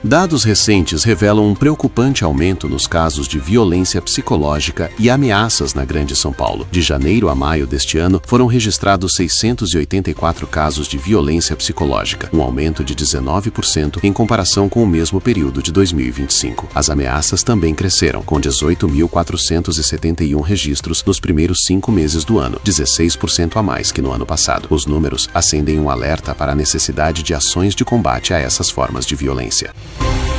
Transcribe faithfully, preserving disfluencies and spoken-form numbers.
Dados recentes revelam um preocupante aumento nos casos de violência psicológica e ameaças na Grande São Paulo. De janeiro a maio deste ano, foram registrados seiscentos e oitenta e quatro casos de violência psicológica, um aumento de dezenove por cento em comparação com o mesmo período de dois mil e vinte e cinco. As ameaças também cresceram, com dezoito mil quatrocentos e setenta e um registros nos primeiros cinco meses do ano, dezesseis por cento a mais que no ano passado. Os números acendem um alerta para a necessidade de ações de combate a essas formas de violência.